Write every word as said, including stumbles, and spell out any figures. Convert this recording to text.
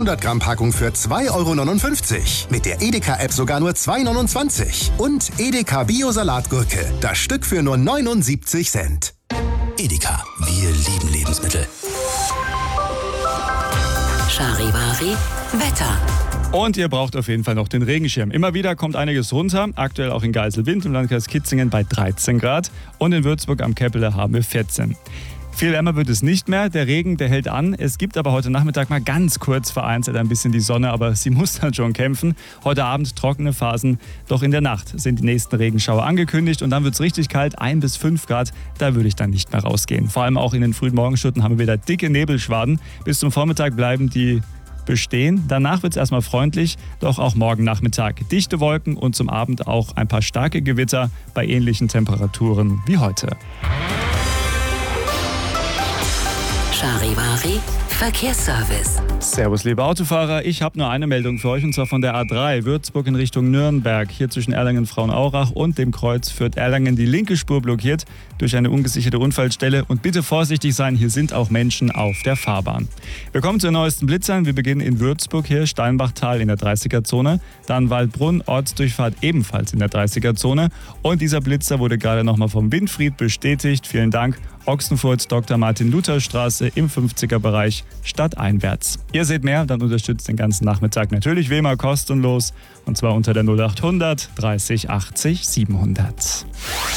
zweihundert Gramm Packung für zwei Euro neunundfünfzig. Mit der Edeka-App sogar nur zwei Euro neunundzwanzig. Und Edeka Bio-Salatgurke. Das Stück für nur neunundsiebzig Cent. Edeka, wir lieben Lebensmittel. Charivari Wetter. Und ihr braucht auf jeden Fall noch den Regenschirm. Immer wieder kommt einiges runter, aktuell auch in Geiselwind im Landkreis Kitzingen bei dreizehn Grad und in Würzburg am Käppele haben wir vierzehn. Viel wärmer wird es nicht mehr, der Regen, der hält an. Es gibt aber heute Nachmittag mal ganz kurz vereinzelt ein bisschen die Sonne, aber sie muss dann schon kämpfen. Heute Abend trockene Phasen, doch in der Nacht sind die nächsten Regenschauer angekündigt und dann wird es richtig kalt, ein bis fünf Grad, da würde ich dann nicht mehr rausgehen. Vor allem auch in den frühen Morgenstunden haben wir wieder dicke Nebelschwaden. Bis zum Vormittag bleiben die bestehen. Danach wird es erstmal freundlich, doch auch morgen Nachmittag dichte Wolken und zum Abend auch ein paar starke Gewitter bei ähnlichen Temperaturen wie heute. Charivari Verkehrsservice. Servus, liebe Autofahrer. Ich habe nur eine Meldung für euch und zwar von der A drei, Würzburg in Richtung Nürnberg. Hier zwischen Erlangen-Frauenaurach und dem Kreuz führt Erlangen die linke Spur blockiert durch eine ungesicherte Unfallstelle. Und bitte vorsichtig sein, hier sind auch Menschen auf der Fahrbahn. Wir kommen zu den neuesten Blitzern. Wir beginnen in Würzburg hier, Steinbachtal in der dreißiger-Zone. Dann Waldbrunn, Ortsdurchfahrt ebenfalls in der dreißiger-Zone. Und dieser Blitzer wurde gerade nochmal vom Winfried bestätigt. Vielen Dank. Ochsenfurt, Doktor Martin-Luther-Straße im fünfziger-Bereich stadteinwärts. Ihr seht mehr, dann unterstützt den ganzen Nachmittag natürlich wie immer kostenlos und zwar unter der null acht hundert dreißig achtzig siebenhundert.